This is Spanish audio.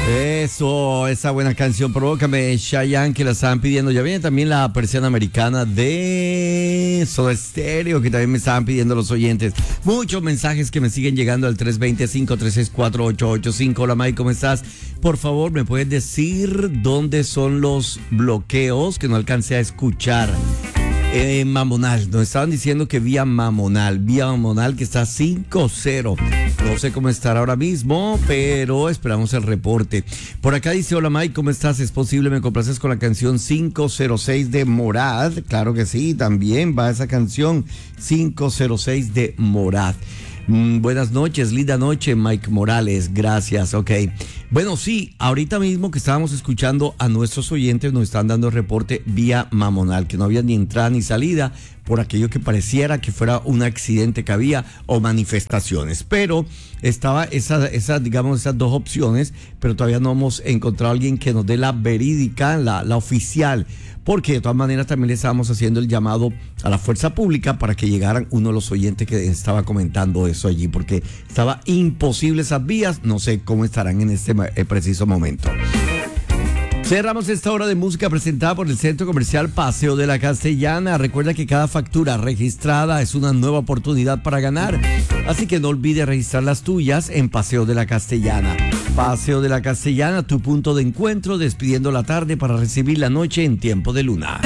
Eso, esa buena canción, Provócame, Chayanne, que la estaban pidiendo. Ya viene también la persiana americana de Soda Stereo, que también me estaban pidiendo los oyentes. Muchos mensajes que me siguen llegando al 320-536-4885. Hola, Mike, ¿cómo estás? Por favor, ¿me puedes decir dónde son los bloqueos que no alcancé a escuchar? Mamonal, nos estaban diciendo que vía Mamonal que está 5-0. No sé cómo estar ahora mismo, pero esperamos el reporte. Por acá dice, hola Mike, ¿cómo estás? ¿Es posible me complaces con la canción 506 de Morad? Claro que sí, también va esa canción 506 de Morad. Buenas noches, linda noche, Mike Morales, gracias, ok. Bueno, sí, ahorita mismo que estábamos escuchando a nuestros oyentes nos están dando reporte vía Mamonal, que no había ni entrada ni salida por aquello que pareciera que fuera un accidente que había o manifestaciones, pero estaba esas dos opciones, pero todavía no hemos encontrado a alguien que nos dé la verídica, la oficial, porque de todas maneras también le estábamos haciendo el llamado a la fuerza pública para que llegaran uno de los oyentes que estaba comentando eso allí, porque estaba imposible esas vías, no sé cómo estarán en este preciso momento. Cerramos esta hora de música presentada por el Centro Comercial Paseo de la Castellana. Recuerda que cada factura registrada es una nueva oportunidad para ganar, así que no olvides registrar las tuyas en Paseo de la Castellana. Paseo de la Castellana, tu punto de encuentro, despidiendo la tarde para recibir la noche en tiempo de luna.